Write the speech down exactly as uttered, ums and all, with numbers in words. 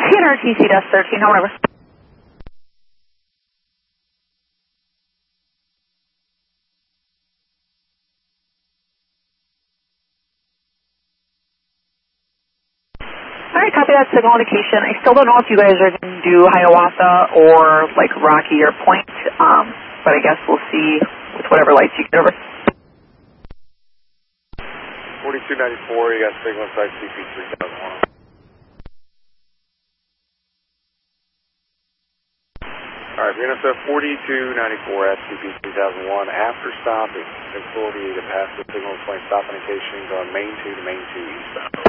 T N R T C thirteen, however. Alright, copy that signal indication. I still don't know if you guys are going to do Hiawatha or like Rocky or Point, um, but I guess we'll see with whatever lights you get over. forty-two ninety-four, you got signal inside C P three thousand one. Alright, we're going to set forty-two ninety-four at C P three thousand one after stopping. six forty to pass the signal, plane stop indication, going main two to main two eastbound.